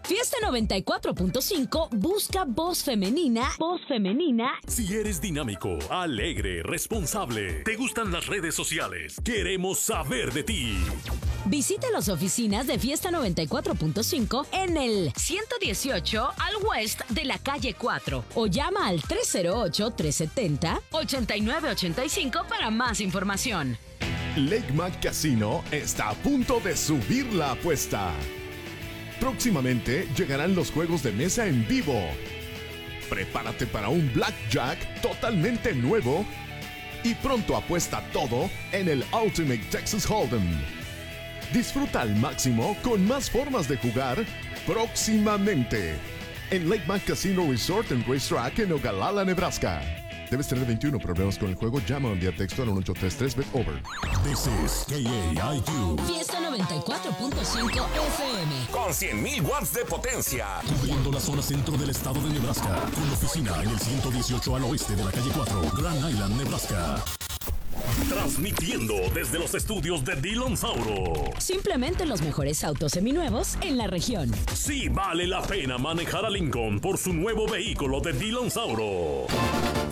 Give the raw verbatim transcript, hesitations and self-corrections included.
Fiesta noventa y cuatro punto cinco busca voz femenina, voz femenina. Si eres dinámico, alegre, responsable, te gustan las redes sociales, queremos saber de ti. Visita las oficinas de Fiesta noventa y cuatro punto cinco en el ciento dieciocho al West de la calle cuatro o llama al tres cero ocho, tres siete cero, ocho nueve ocho cinco para más información. Lakemag Casino está a punto de subir la apuesta. Próximamente llegarán los juegos de mesa en vivo. Prepárate para un blackjack totalmente nuevo y pronto apuesta todo en el Ultimate Texas Hold'em. Disfruta al máximo con más formas de jugar próximamente en Lakemag Casino Resort and Racetrack en Ogallala, Nebraska. Debes tener veintiuno. Problemas con el juego, llama o envía texto al ocho tres tres bet over. This is K A I Q. Fiesta noventa y cuatro punto cinco F M. Con cien mil watts de potencia. Cubriendo la zona centro del estado de Nebraska. Con oficina en el ciento dieciocho al oeste de la calle cuatro, Grand Island, Nebraska. Transmitiendo desde los estudios de Dillon Sauro. Simplemente los mejores autos seminuevos en la región. Sí vale la pena manejar a Lincoln por su nuevo vehículo de Dillon Sauro.